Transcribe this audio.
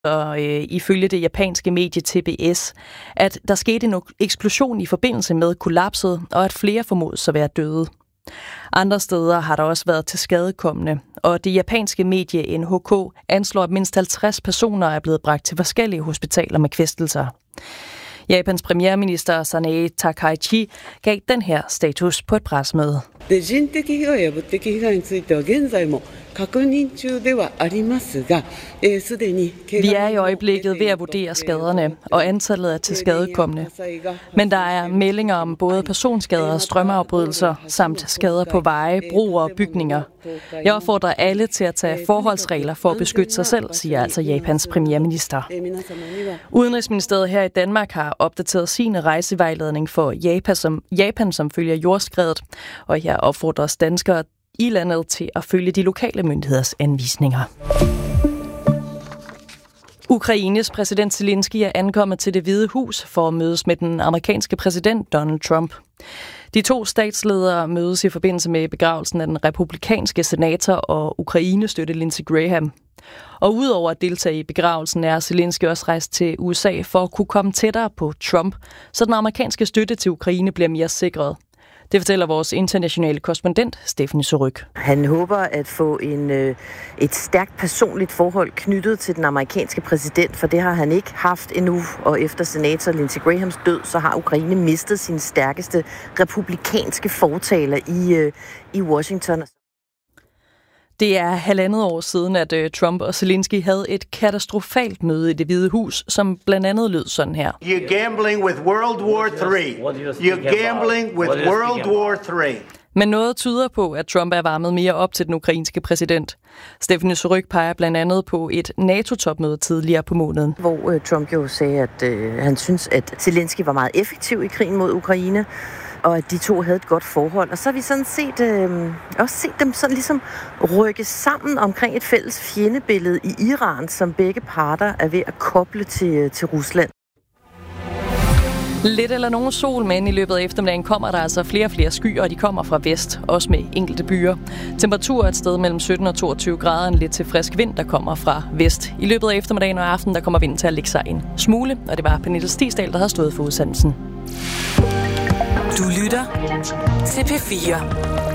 Og ifølge det japanske medie TBS, at der skete en eksplosion i forbindelse med kollapset, og at flere formodes at være døde. Andre steder har der også været tilskadekomne, og det japanske medie NHK anslår, at mindst 50 personer er blevet bragt til forskellige hospitaler med kvæstelser. Japans premierminister Sanae Takaichi gav den her status på et pressemøde. Vi er i øjeblikket ved at vurdere skaderne og antallet af tilskadekomne. Men der er meldinger om både personskader og strømafbrydelser, samt skader på veje, broer og bygninger. Jeg opfordrer alle til at tage forholdsregler for at beskytte sig selv, siger altså Japans premierminister. Udenrigsministeriet her i Danmark har opdateret sin rejsevejledning for Japan, som følger jordskredet, og her opfordres danskere i landet til at følge de lokale myndigheders anvisninger. Ukraines præsident Zelensky er ankommet til Det Hvide Hus for at mødes med den amerikanske præsident Donald Trump. De to statsledere mødes i forbindelse med begravelsen af den republikanske senator og Ukraine-støtte Lindsey Graham. Og udover at deltage i begravelsen er Zelensky også rejst til USA for at kunne komme tættere på Trump, så den amerikanske støtte til Ukraine bliver mere sikret. Det fortæller vores internationale korrespondent, Stephanie Suryk. Han håber at få et stærkt personligt forhold knyttet til den amerikanske præsident, for det har han ikke haft endnu. Og efter senator Lindsey Grahams død, så har Ukraine mistet sin stærkeste republikanske fortaler i Washington. Det er 1,5 år siden, at Trump og Zelensky havde et katastrofalt møde i Det Hvide Hus, som blandt andet lød sådan her. You're gambling with World War III. You're gambling with World War III. Men noget tyder på, at Trump er varmet mere op til den ukrainske præsident. Stephanie Suryk peger blandt andet på et NATO-topmøde tidligere på måneden. Hvor Trump jo sagde, at han synes, at Zelensky var meget effektiv i krigen mod Ukraine, og at de to havde et godt forhold. Og så har vi sådan også set dem sådan ligesom rykke sammen omkring et fælles fjendebillede i Iran, som begge parter er ved at koble til Rusland. Lidt eller nogen sol, men i løbet af eftermiddagen kommer der altså flere og flere skyer, og de kommer fra vest, også med enkelte byer. Temperatur er et sted mellem 17 og 22 grader, en lidt til frisk vind, der kommer fra vest. I løbet af eftermiddagen og aften, der kommer vinden til at lægge sig en smule, og det var Pernille Stigsdal, der havde stået for udsendelsen. Du lytter til P4.